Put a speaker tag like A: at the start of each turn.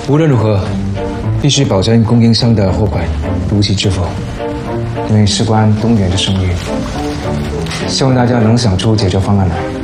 A: 无论如何，必须保证供应商的货款如期支付，因为事关东源的声誉，希望大家能想出解决方案来。